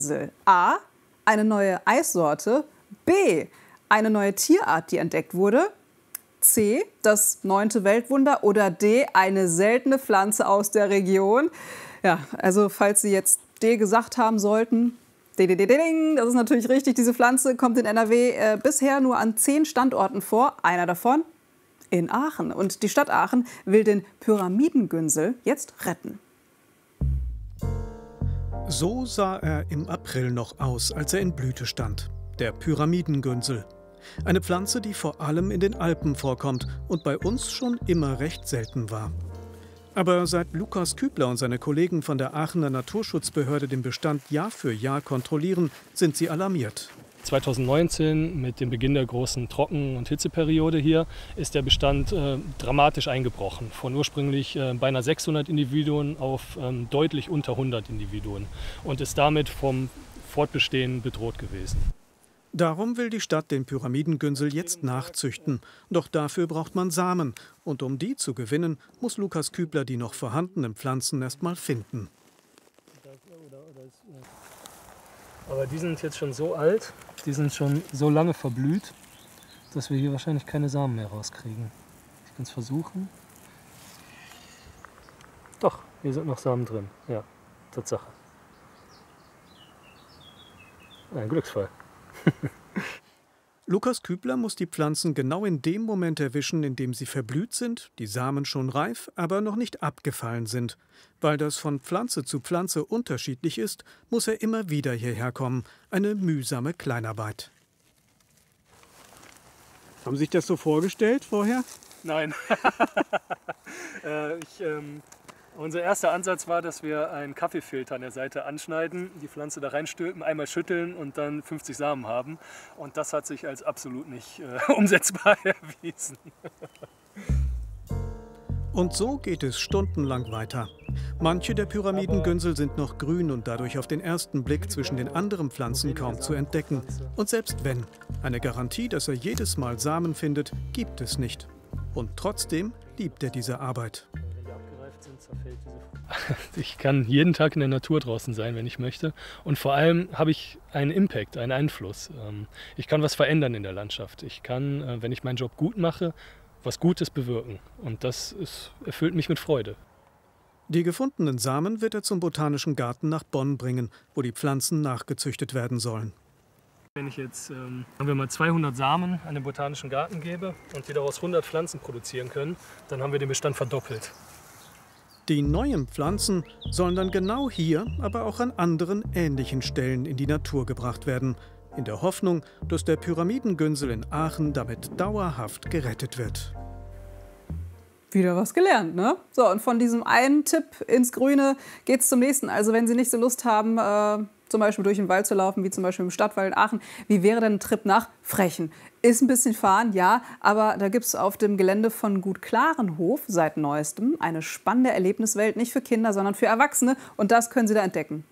A. Eine neue Eissorte. B. Eine neue Tierart, die entdeckt wurde. C. Das 9. Weltwunder. Oder D. Eine seltene Pflanze aus der Region. Ja, also falls Sie jetzt D gesagt haben sollten, das ist natürlich richtig. Diese Pflanze kommt in NRW bisher nur an 10 Standorten vor. Einer davon in Aachen. Und die Stadt Aachen will den Pyramidengünsel jetzt retten. So sah er im April noch aus, als er in Blüte stand. Der Pyramidengünsel. Eine Pflanze, die vor allem in den Alpen vorkommt und bei uns schon immer recht selten war. Aber seit Lukas Kübler und seine Kollegen von der Aachener Naturschutzbehörde den Bestand Jahr für Jahr kontrollieren, sind sie alarmiert. 2019, mit dem Beginn der großen Trocken- und Hitzeperiode hier, ist der Bestand dramatisch eingebrochen. Von ursprünglich beinahe 600 Individuen auf deutlich unter 100 Individuen und ist damit vom Fortbestehen bedroht gewesen. Darum will die Stadt den Pyramidengünsel jetzt nachzüchten. Doch dafür braucht man Samen. Und um die zu gewinnen, muss Lukas Kübler die noch vorhandenen Pflanzen erst mal finden. Aber die sind jetzt schon so alt, die sind schon so lange verblüht, dass wir hier wahrscheinlich keine Samen mehr rauskriegen. Ich kann es versuchen. Doch, hier sind noch Samen drin. Ja, Tatsache. Ein Glücksfall. Lukas Kübler muss die Pflanzen genau in dem Moment erwischen, in dem sie verblüht sind, die Samen schon reif, aber noch nicht abgefallen sind. Weil das von Pflanze zu Pflanze unterschiedlich ist, muss er immer wieder hierher kommen. Eine mühsame Kleinarbeit. Haben Sie sich das so vorgestellt vorher? Nein. Unser erster Ansatz war, dass wir einen Kaffeefilter an der Seite anschneiden, die Pflanze da reinstülpen, einmal schütteln und dann 50 Samen haben. Und das hat sich als absolut nicht umsetzbar erwiesen. Und so geht es stundenlang weiter. Manche der Pyramidengünsel sind noch grün und dadurch auf den ersten Blick zwischen den anderen Pflanzen kaum zu entdecken. Und selbst wenn, eine Garantie, dass er jedes Mal Samen findet, gibt es nicht. Und trotzdem liebt er diese Arbeit. Ich kann jeden Tag in der Natur draußen sein, wenn ich möchte. Und vor allem habe ich einen Impact, einen Einfluss. Ich kann was verändern in der Landschaft. Ich kann, wenn ich meinen Job gut mache, was Gutes bewirken. Und das erfüllt mich mit Freude. Die gefundenen Samen wird er zum Botanischen Garten nach Bonn bringen, wo die Pflanzen nachgezüchtet werden sollen. Wenn ich jetzt, sagen wir mal, 200 Samen an den Botanischen Garten gebe und wir daraus 100 Pflanzen produzieren können, dann haben wir den Bestand verdoppelt. Die neuen Pflanzen sollen dann genau hier, aber auch an anderen ähnlichen Stellen in die Natur gebracht werden, in der Hoffnung, dass der Pyramidengünsel in Aachen damit dauerhaft gerettet wird. Wieder was gelernt, ne? So, und von diesem einen Tipp ins Grüne geht's zum nächsten. Also wenn Sie nicht so Lust haben, zum Beispiel durch den Wald zu laufen, wie zum Beispiel im Stadtwald in Aachen, wie wäre denn ein Trip nach Frechen? Ist ein bisschen fahren, ja, aber da gibt es auf dem Gelände von Gut Klarenhof seit Neuestem eine spannende Erlebniswelt, nicht für Kinder, sondern für Erwachsene. Und das können Sie da entdecken.